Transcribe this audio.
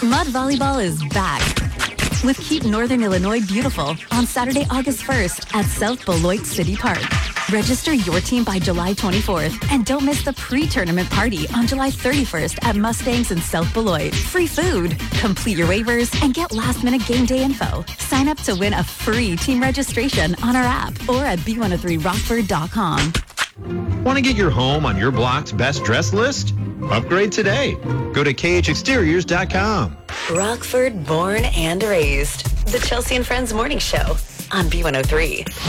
Mud volleyball is back with Keep Northern Illinois Beautiful on Saturday, August 1st at South Beloit City Park. Register your team by July 24th and don't miss the pre-tournament party on July 31st at Mustangs in South Beloit. Free food. Complete your waivers and get last-minute game day info. Sign up to win a free team registration on our app or at b103rockford.com. Want to get your home on your block's best dress list? Upgrade today. Go to khexteriors.com. Rockford, born and raised. The Chelsea and Friends Morning Show on B103.